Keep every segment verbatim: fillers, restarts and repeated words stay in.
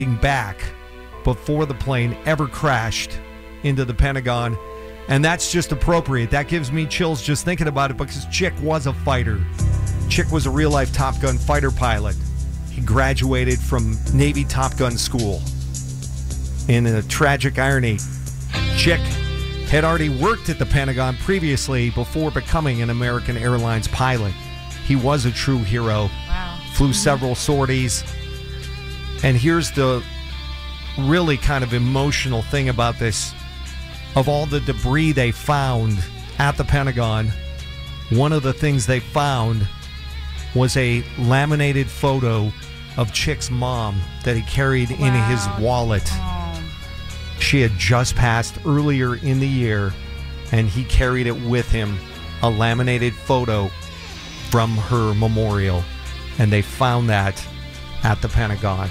back before the plane ever crashed into the Pentagon. And that's just appropriate. That gives me chills just thinking about it because Chick was a fighter. Chick was a real-life Top Gun fighter pilot. He graduated from Navy Top Gun school. In a tragic irony, Chick had already worked at the Pentagon previously before becoming an American Airlines pilot. He was a true hero. Wow. Flew Mm-hmm. several sorties. And here's the really kind of emotional thing about this. Of all the debris they found at the Pentagon, one of the things they found was a laminated photo of Chick's mom that he carried Wow. in his wallet. Oh. She had just passed earlier in the year, and he carried it with him, a laminated photo from her memorial. And they found that at the Pentagon.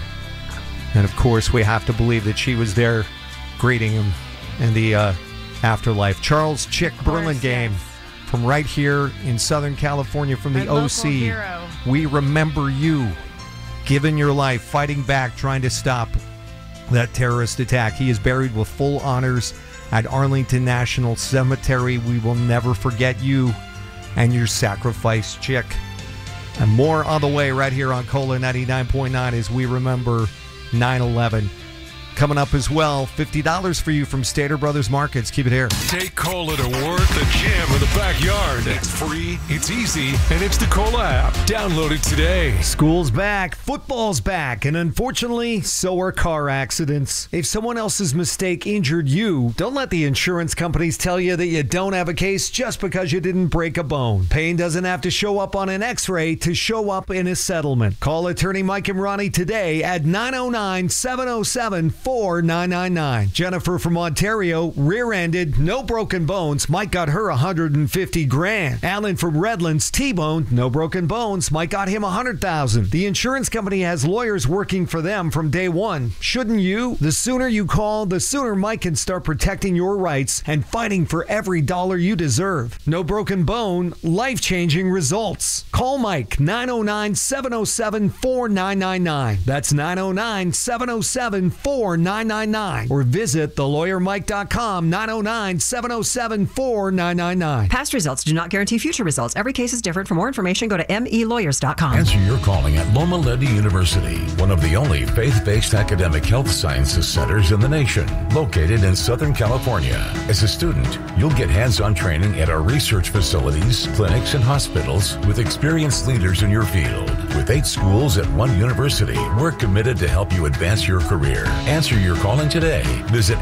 And of course, we have to believe that she was there greeting him in the uh, afterlife. Charles Chick Burlingame, yes. from right here in Southern California, from the Our local O C. hero. We remember you, giving your life, fighting back, trying to stop that terrorist attack. He is buried with full honors at Arlington National Cemetery. We will never forget you and your sacrifice, Chick. And more on the way right here on Cola ninety-nine point nine as we remember nine eleven. Coming up as well, fifty dollars for you from Stater Brothers Markets. Keep it here. Take Cola to work, the gym, or the backyard. It's free, it's easy, and it's the Cola app. Download it today. School's back, football's back, and unfortunately, so are car accidents. If someone else's mistake injured you, don't let the insurance companies tell you that you don't have a case just because you didn't break a bone. Pain doesn't have to show up on an x-ray to show up in a settlement. Call attorney Mike and Ronnie today at nine oh nine, seven oh seven, four nine nine nine. Jennifer from Ontario, rear-ended, no broken bones. Mike got her one hundred fifty grand. Alan from Redlands, T-boned, no broken bones. Mike got him one hundred thousand. The insurance company has lawyers working for them from day one. Shouldn't you? The sooner you call, the sooner Mike can start protecting your rights and fighting for every dollar you deserve. No broken bone, life-changing results. Call Mike, nine oh nine, seven oh seven, four nine nine nine. That's nine oh nine, seven oh seven, four nine nine nine. Or visit the lawyer mike dot com, nine oh nine, seven oh seven, four nine nine nine. Past results do not guarantee future results. Every case is different. For more information, go to m e lawyers dot com. Answer your calling at Loma Linda University, one of the only faith-based academic health sciences centers in the nation, located in Southern California. As a student, you'll get hands-on training at our research facilities, clinics, and hospitals with experienced leaders in your field. With eight schools at one university, we're committed to help you advance your career. Answer your calling today. Visit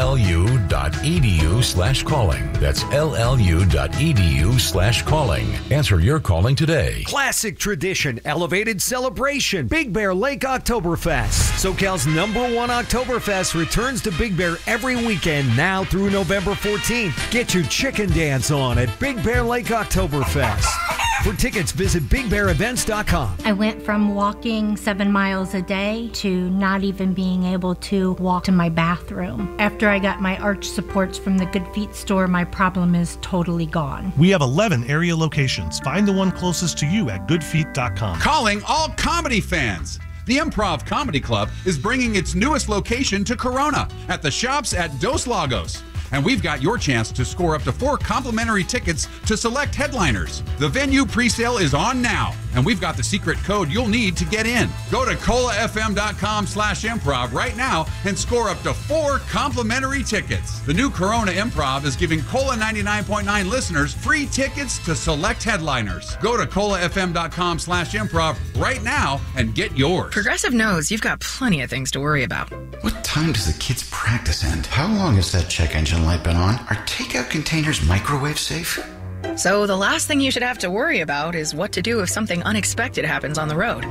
llu.edu slash calling. That's llu.edu slash calling. Answer your calling today. Classic tradition, elevated celebration, Big Bear Lake Oktoberfest. SoCal's number one Oktoberfest returns to Big Bear every weekend now through November fourteenth. Get your chicken dance on at Big Bear Lake Oktoberfest. For tickets, visit big bear events dot com. I went from walking seven miles a day to not even being able to walk to my bathroom. After I got my arch supports from the Good Feet store, my problem is totally gone. We have eleven area locations. Find the one closest to you at good feet dot com. Calling all comedy fans. The Improv Comedy Club is bringing its newest location to Corona at the Shops at Dos Lagos. And we've got your chance to score up to four complimentary tickets to select headliners. The venue presale is on now, and we've got the secret code you'll need to get in. Go to cola f m dot com slash improv right now and score up to four complimentary tickets. The new Corona Improv is giving Cola ninety-nine point nine listeners free tickets to select headliners. Go to cola f m dot com slash improv right now and get yours. Progressive knows you've got plenty of things to worry about. What time does the kids' practice end? How long has that check engine light been on? Are takeout containers microwave safe? So the last thing you should have to worry about is what to do if something unexpected happens on the road.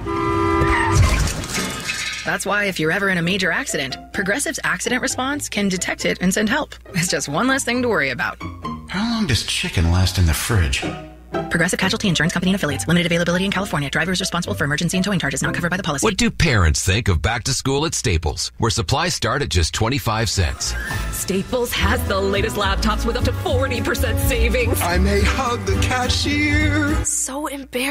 That's why if you're ever in a major accident, Progressive's accident response can detect it and send help. It's just one less thing to worry about. How long does chicken last in the fridge? Progressive Casualty Insurance Company and Affiliates. Limited availability in California. Driver is responsible for emergency and towing charges not covered by the policy. What do parents think of back to school at Staples, where supplies start at just twenty-five cents? Staples has the latest laptops with up to forty percent savings. I may hug the cashier. So embarrassing.